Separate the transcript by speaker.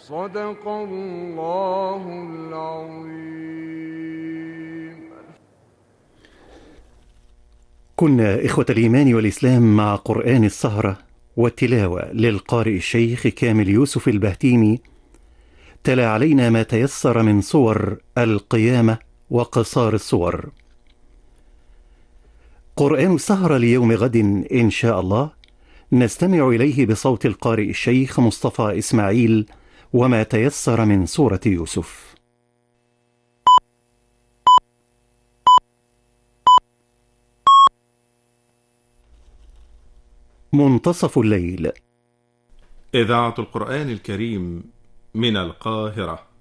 Speaker 1: صدق الله العظيم.
Speaker 2: كنا إخوة الإيمان والإسلام مع قرآن السهرة والتلاوة للقارئ الشيخ كامل يوسف البهتيمي، تلا علينا ما تيسر من صور القيامة وقصار الصور. قرآن السهرة ليوم غد إن شاء الله نستمع إليه بصوت القارئ الشيخ مصطفى إسماعيل وما تيسر من سورة يوسف. منتصف الليل.
Speaker 3: إذاعة القرآن الكريم من القاهرة.